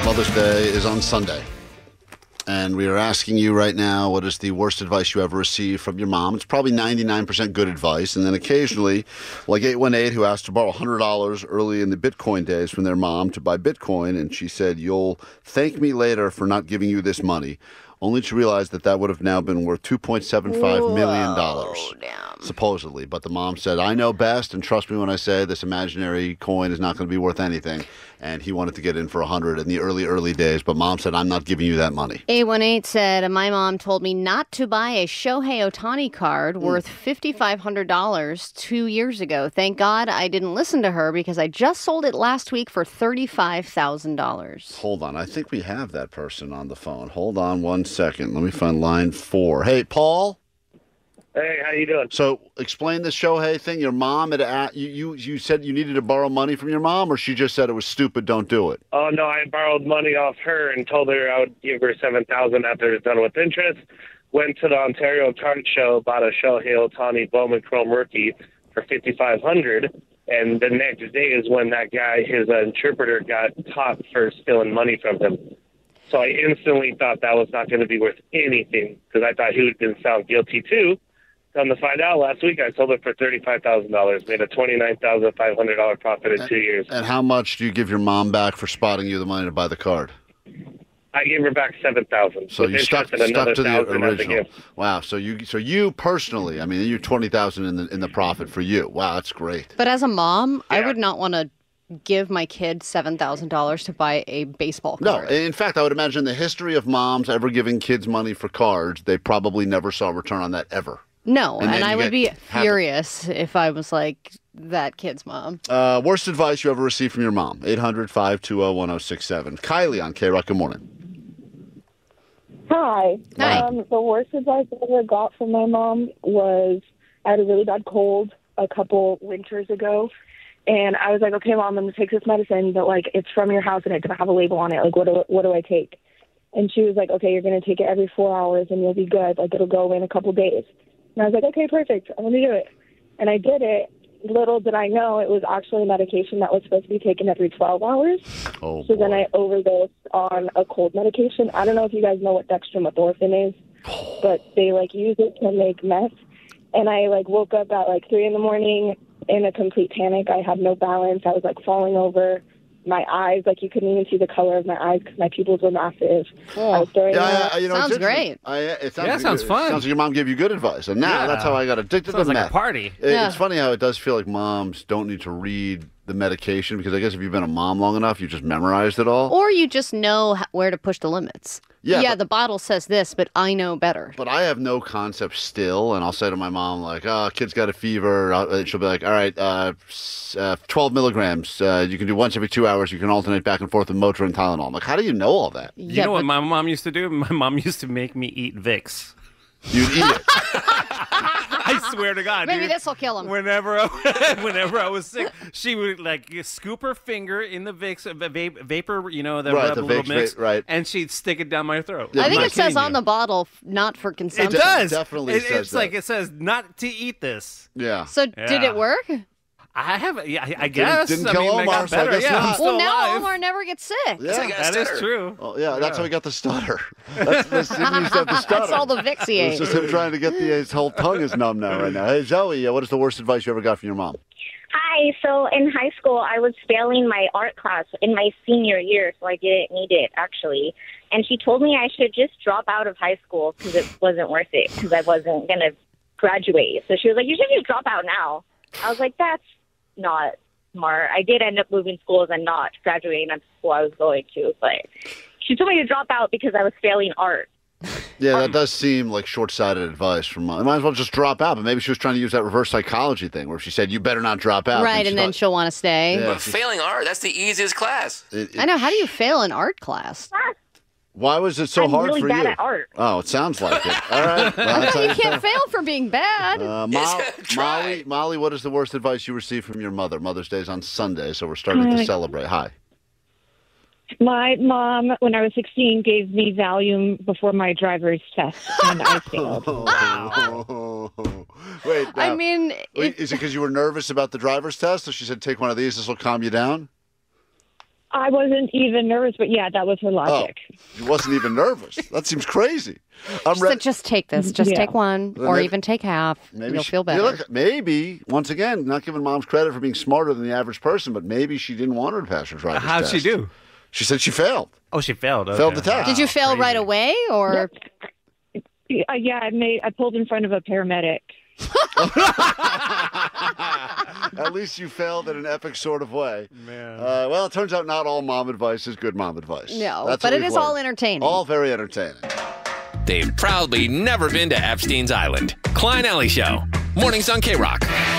Mother's Day is on Sunday. And we are asking you right now, what is the worst advice you ever received from your mom? It's probably 99% good advice. And then occasionally, like 818, who asked to borrow $100 early in the Bitcoin days from their mom to buy Bitcoin. And she said, "You'll thank me later for not giving you this money." Only to realize that would have now been worth $2.75 million, supposedly. But the mom said, "I know best, and trust me when I say this imaginary coin is not going to be worth anything." And he wanted to get in for 100 in the early days, but mom said, "I'm not giving you that money." 818 said, "My mom told me not to buy a Shohei Ohtani card worth $5,500 2 years ago. Thank God I didn't listen to her because I just sold it last week for $35,000. Hold on. I think we have that person on the phone. Hold on 1 second. Let me find line 4. Hey, Paul? Hey, how you doing? So explain the Shohei thing. Your mom had you said you needed to borrow money from your mom, or she just said it was stupid, don't do it? Oh no, I borrowed money off her and told her I would give her $7,000 after it's done with interest. Went to the Ontario card show, bought a Shohei Ohtani Bowman Chrome rookie for $5,500, and the next day is when that guy, his interpreter, got caught for stealing money from him. So I instantly thought that was not going to be worth anything because I thought he would have been found guilty too. Come to find out, last week I sold it for $35,000, made a $29,500 profit in 2 years. And how much do you give your mom back for spotting you the money to buy the card? I gave her back $7,000. So you stuck to the $1,000 original. Wow. So you personally, I mean, you're $20,000 in the profit for you. Wow, that's great. But as a mom, I Yeah. would not want to give my kid $7,000 to buy a baseball No, card. in fact, I would imagine the history of moms ever giving kids money for cards, they probably never saw a return on that ever. No, And then and I you would be get half furious if I was like that kid's mom. Worst advice you ever received from your mom? 800-520-1067. Kylie on K-Rock. Good morning. Hi. Hi. The worst advice I ever got from my mom was I had a really bad cold a couple winters ago. And I was like, "Okay, Mom, I'm going to take this medicine, but, like, it's from your house and it doesn't have a label on it. Like, what do I take?" And she was like, "Okay, you're going to take it every 4 hours and you'll be good. Like, it'll go away in a couple days." And I was like, "Okay, perfect. I'm going to do it." And I did it. Little did I know it was actually a medication that was supposed to be taken every 12 hours. Oh, So boy. then I overdosed on a cold medication. I don't know if you guys know what dextromethorphan is, but they, like, use it to make meth. And I, like, woke up at, like, 3 in the morning in a complete panic. I had no balance. I was, like, falling over. My eyes, like, you couldn't even see the color of my eyes because my pupils were massive. I was throwing up. You know, Sounds it's interesting. great. It sounds fun. Sounds like your mom gave you good advice. And now that's how I got addicted Sounds to like meth. a party. It's funny how it does feel like moms don't need to read the medication because I guess if you've been a mom long enough, you just memorized it all. Or you just know where to push the limits. Yeah, Yeah, but- the bottle says this, but I know better. But I have no concept still, and I'll say to my mom, like, "Oh, kid's got a fever." And she'll be like, "All right, 12 milligrams. You can do once every 2 hours. You can alternate back and forth with Motrin and Tylenol." I'm like, "How do you know all that?" You know what my mom used to do? My mom used to make me eat Vicks. You'd eat it. I swear to God, Maybe dude. this will kill him. Whenever I was sick, she would like scoop her finger in the Vicks vapor, you know, the Right, the little Vicks mix, right. and she'd stick it down my throat. Yeah, I think I'm it not says kidding on you. the bottle, not for It consumption. does. Definitely It- says It's like that. it says not to eat this. Yeah. So did Yeah. it work? I have, yeah, I guess. didn't I kill mean, I Omar, got so I better. guess Yeah, not. I'm still Well, now alive. Omar never gets sick. Yeah. That is true. Oh, yeah, that's how he got the stutter. That's he used to have the stutter. That's all the Vicks he It's ate. just him trying to get his whole tongue is numb now right now. Hey, Zoe, what is the worst advice you ever got from your mom? Hi. So in high school, I was failing my art class in my senior year, so I didn't need it, actually. And she told me I should just drop out of high school because it wasn't worth it, because I wasn't going to graduate. So she was like, "You should just drop out now." I was like, "That's not smart." I did end up moving schools and not graduating at the school I was going to, but she told me to drop out because I was failing art. Yeah, that does seem like short-sighted advice from mom. Might as well just drop out, but maybe she was trying to use that reverse psychology thing where she said, "You better not drop out." Right, and then she'll want to stay. Yeah. But failing art, that's the easiest class. I know. How do you fail an art class? Why was it so I'm hard really for bad you? at art. Oh, it sounds like it. All right. Well, that's how You can't fail for being bad. Try. Molly, what is the worst advice you received from your mother? Mother's Day is on Sunday, so we're starting to celebrate. Hi. My mom, when I was 16, gave me Valium before my driver's test, and I failed. Wait, I mean, is it because you were nervous about the driver's test? So she said, "Take one of these. This will calm you down." I wasn't even nervous, but yeah, that was her logic. She wasn't even nervous. That seems crazy. She said, just take this. Just take one, or maybe- even take half. You'll feel better. Look, maybe, once again, not giving moms credit for being smarter than the average person, but maybe she didn't want her to pass her driver's How'd test. she do? She said she failed. Oh, she failed. Failed Okay. the test. Did you fail right away, or? Yeah, I pulled in front of a paramedic. At least you failed in an epic sort of way. Man. Well, it turns out not all mom advice is good mom advice. No, That's but what it we've is all learned. entertaining. All very entertaining. They've proudly never been to Epstein's Island. Klein Alley Show. Mornings on K-Rock.